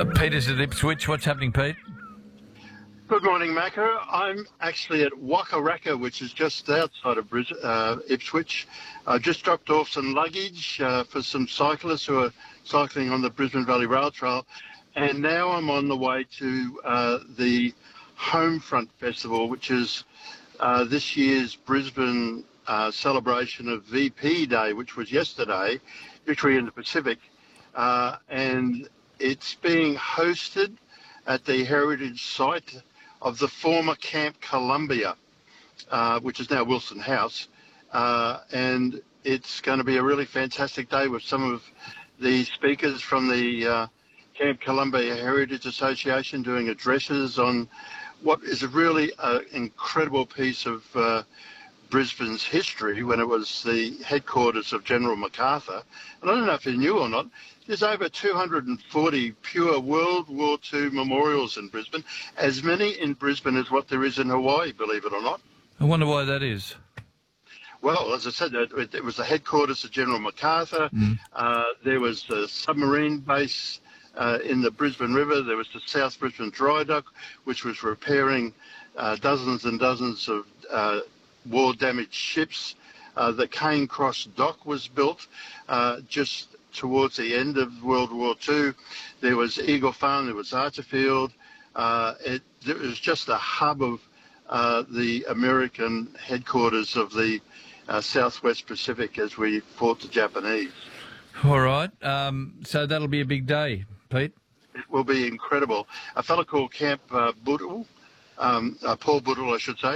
Peter's at Ipswich. What's happening, Pete? Good morning, Macca. I'm actually at Waka Raka, which is just outside of Ipswich. I just dropped off some luggage for some cyclists who are cycling on the Brisbane Valley Rail Trail. And now I'm on the way to the Homefront Festival, which is this year's Brisbane celebration of VP Day, which was yesterday, Victory in the Pacific. And it's being hosted at the heritage site of the former Camp Columbia, which is now Wilson House. And it's going to be a really fantastic day with some of the speakers from the Camp Columbia Heritage Association doing addresses on what is a really incredible piece of Brisbane's history when it was the headquarters of General MacArthur. And I don't know if you knew or not, there's over 240 pure World War II memorials in Brisbane, as many in Brisbane as what there is in Hawaii, believe it or not. I wonder why that is. Well, as I said, it was the headquarters of General MacArthur. There was the submarine base in the Brisbane River. There was the South Brisbane Dry Dock, which was repairing dozens and dozens of war-damaged ships. The Cane Cross Dock was built just towards the end of World War II. There was Eagle Farm, there was Archerfield. It was just a hub of the American headquarters of the Southwest Pacific as we fought the Japanese. All right. So that'll be a big day, Pete. It will be incredible. A fellow called Camp Boodle, Paul Boodle, I should say,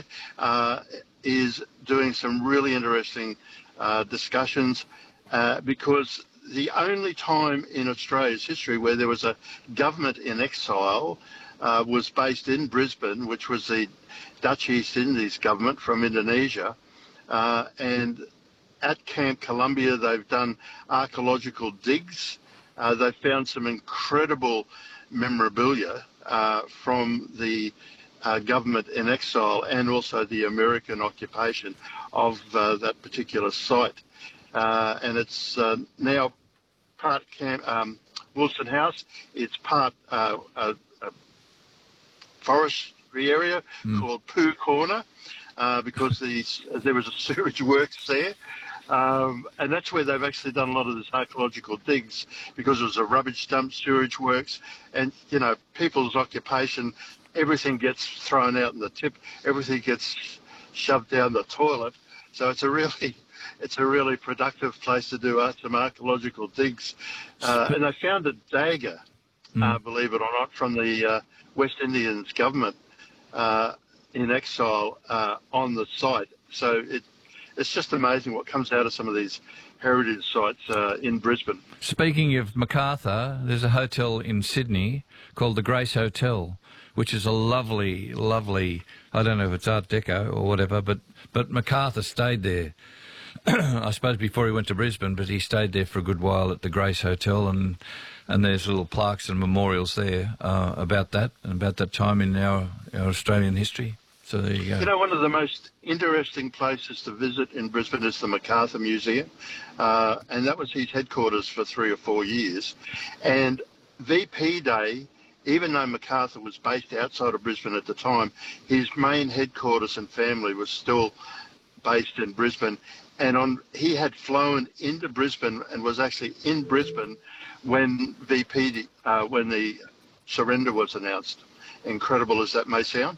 is doing some really interesting discussions because the only time in Australia's history where there was a government in exile was based in Brisbane, which was the Dutch East Indies government from Indonesia. And at Camp Columbia, they've done archaeological digs. They've found some incredible memorabilia from the government in exile and also the American occupation of that particular site. And it's now part Wilson House. It's part forestry area called Pooh Corner because there was a sewage works there. And that's where they've actually done a lot of this archaeological digs because it was a rubbish dump, sewage works, and, you know, people's occupation, everything gets thrown out in the tip, everything gets shoved down the toilet. So it's a really productive place to do some archaeological digs. And they found a dagger, believe it or not, from the West Indians government in exile on the site. So it's just amazing what comes out of some of these heritage sites in Brisbane. Speaking of MacArthur, there's a hotel in Sydney called the Grace Hotel, which is a lovely, lovely, I don't know if it's Art Deco or whatever, but MacArthur stayed there. I suppose before he went to Brisbane, but he stayed there for a good while at the Grace Hotel, and there's little plaques and memorials there about that and about that time in our Australian history. So there you go. You know, one of the most interesting places to visit in Brisbane is the MacArthur Museum, and that was his headquarters for 3 or 4 years. And VP Day, even though MacArthur was based outside of Brisbane at the time, his main headquarters and family was still based in Brisbane. And he had flown into Brisbane and was actually in Brisbane when when the surrender was announced. Incredible as that may sound.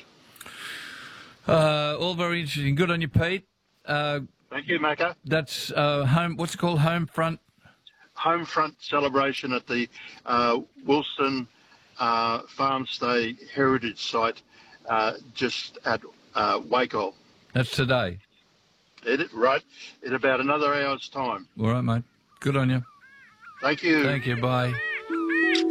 All very interesting. Good on you, Pete. Thank you, Macca. That's what's it called? Homefront? Homefront celebration at the Wilson Farmstay Heritage Site just at Wacol. That's today? Right, in about another hour's time. All right, mate. Good on you. Thank you. Thank you. Bye.